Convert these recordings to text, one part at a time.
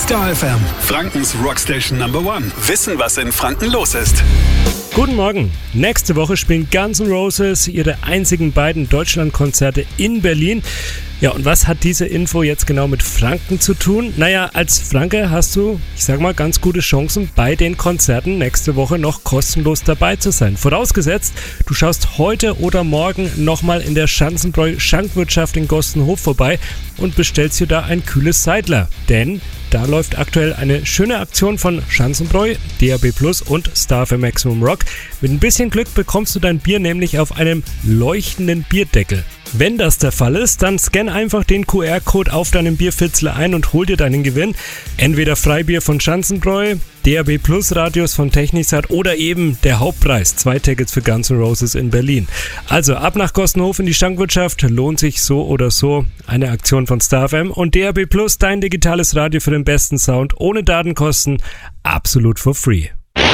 Star FM, Frankens Rockstation Number One. Wissen, was in Franken los ist. Guten Morgen. Nächste Woche spielen Guns N' Roses ihre einzigen beiden Deutschlandkonzerte in Berlin. Ja, und was hat diese Info jetzt genau mit Franken zu tun? Naja, als Franke hast du, ich sag mal, ganz gute Chancen, bei den Konzerten nächste Woche noch kostenlos dabei zu sein. Vorausgesetzt, du schaust heute oder morgen nochmal in der Schanzenbräu-Schankwirtschaft in Gostenhof vorbei und bestellst dir da ein kühles Seidler. Denn da läuft aktuell eine schöne Aktion von Schanzenbräu, DAB+ und Star FM Maximum Rock. Mit ein bisschen Glück bekommst du dein Bier nämlich auf einem leuchtenden Bierdeckel. Wenn das der Fall ist, dann scann einfach den QR-Code auf deinem Bierfitzler ein und hol dir deinen Gewinn. Entweder Freibier von Schanzenbräu, DAB+ Radios von Technisat oder eben der Hauptpreis, 2 Tickets für Guns N' Roses in Berlin. Also ab nach Gostenhof in die Schankwirtschaft, lohnt sich so oder so. Eine Aktion von Star FM und DAB+, dein digitales Radio für den besten Sound, ohne Datenkosten, absolut for free.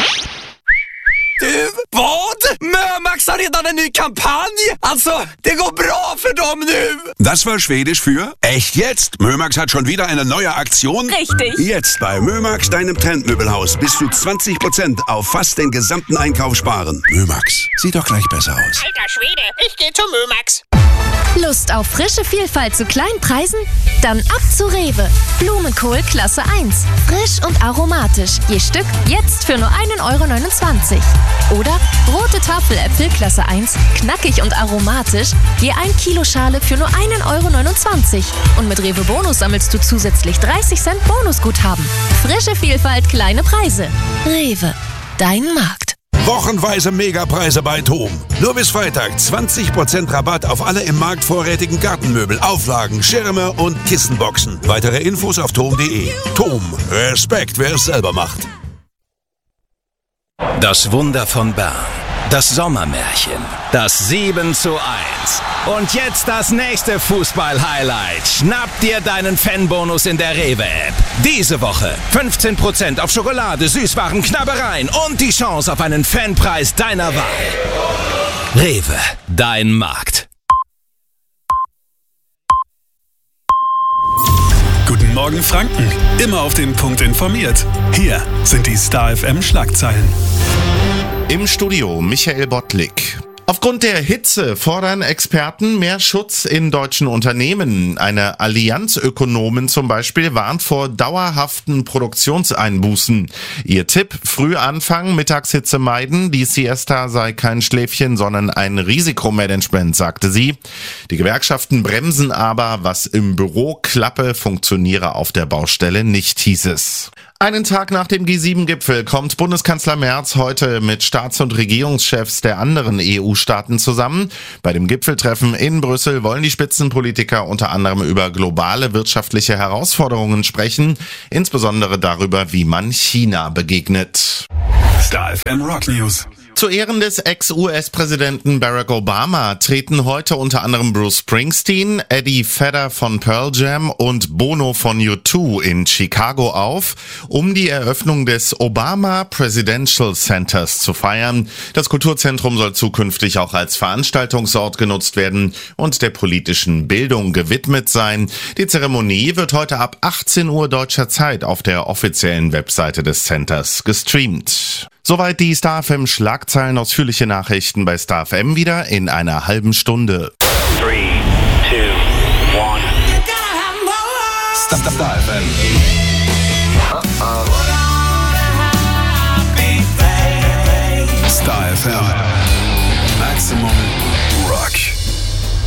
Vad? Mömax har redan en ny kampanj! Alltså, det går bra för dem nu! Das war Schwedisch für echt jetzt? Mömax hat schon wieder eine neue Aktion? Richtig. Jetzt bei Mömax, deinem Trendmöbelhaus, bis zu 20% auf fast den gesamten Einkauf sparen. Mömax, sieht doch gleich besser aus. Alter Schwede, ich geh zu Mömax. Lust auf frische Vielfalt zu kleinen Preisen? Dann ab zu Rewe. Blumenkohl Klasse 1. Frisch und aromatisch. Je Stück jetzt für nur 1,29 €. Oder rote Tafeläpfel Klasse 1. Knackig und aromatisch. Je 1 Kilo Schale für nur 1,29 €. Und mit Rewe Bonus sammelst du zusätzlich 30 Cent Bonusguthaben. Frische Vielfalt, kleine Preise. Rewe. Dein Markt. Wochenweise Megapreise bei TOM. Nur bis Freitag 20% Rabatt auf alle im Markt vorrätigen Gartenmöbel, Auflagen, Schirme und Kissenboxen. Weitere Infos auf tom.de. TOM. Respekt, wer es selber macht. Das Wunder von Bern. Das Sommermärchen. Das 7:1. Und jetzt das nächste Fußball-Highlight. Schnapp dir deinen Fanbonus in der Rewe-App. Diese Woche 15% auf Schokolade, Süßwaren, Knabbereien und die Chance auf einen Fanpreis deiner Wahl. Rewe, dein Markt. Guten Morgen Franken, immer auf den Punkt informiert. Hier sind die Star FM Schlagzeilen. Im Studio Michael Bottlik. Aufgrund der Hitze fordern Experten mehr Schutz in deutschen Unternehmen. Eine Allianz Ökonomen zum Beispiel warnt vor dauerhaften Produktionseinbußen. Ihr Tipp: früh anfangen, Mittagshitze meiden. Die Siesta sei kein Schläfchen, sondern ein Risikomanagement, sagte sie. Die Gewerkschaften bremsen aber, was im Büro klappe, funktioniere auf der Baustelle nicht, hieß es. Einen Tag nach dem G7-Gipfel kommt Bundeskanzler Merz heute mit Staats- und Regierungschefs der anderen EU-Staaten zusammen. Bei dem Gipfeltreffen in Brüssel wollen die Spitzenpolitiker unter anderem über globale wirtschaftliche Herausforderungen sprechen, insbesondere darüber, wie man China begegnet. Star FM Rock News. Zu Ehren des Ex-US-Präsidenten Barack Obama treten heute unter anderem Bruce Springsteen, Eddie Vedder von Pearl Jam und Bono von U2 in Chicago auf, um die Eröffnung des Obama Presidential Centers zu feiern. Das Kulturzentrum soll zukünftig auch als Veranstaltungsort genutzt werden und der politischen Bildung gewidmet sein. Die Zeremonie wird heute ab 18 Uhr deutscher Zeit auf der offiziellen Webseite des Centers gestreamt. Soweit die Star FM Schlagzeilen, ausführliche Nachrichten bei Star FM wieder in einer halben Stunde. 3, 2, 1. Star FM.